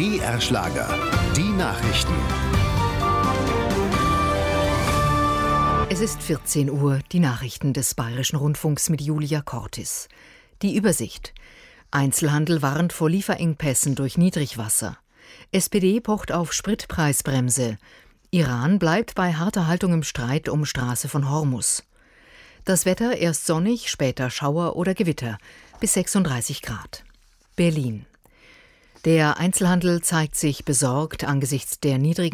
BR Schlager. Die Nachrichten. Es ist 14 Uhr, die Nachrichten des Bayerischen Rundfunks mit Julia Cortis. Die Übersicht. Einzelhandel warnt vor Lieferengpässen durch Niedrigwasser. SPD pocht auf Spritpreisbremse. Iran bleibt bei harter Haltung im Streit um Straße von Hormus. Das Wetter erst sonnig, später Schauer oder Gewitter, bis 36 Grad. Berlin. Der Einzelhandel zeigt sich besorgt angesichts der niedrigen